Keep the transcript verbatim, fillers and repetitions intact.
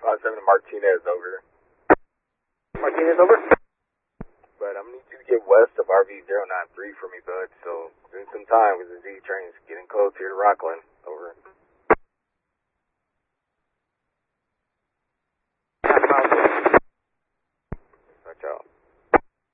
five seven Martinez, over. Martinez, over. But I'm going to need you to get west of R V zero nine three for me, bud. So, in some time, because the Z train's getting close here to Rockland.